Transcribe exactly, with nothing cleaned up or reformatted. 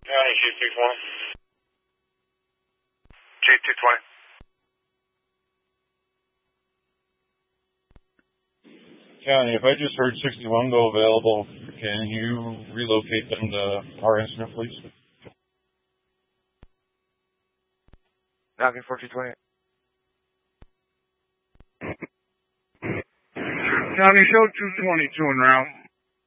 County, G two twenty. G two twenty. County, if I just heard sixty-one go available, can you relocate them to our incident, please? Falcon four two twenty. County, show two twenty-two en route.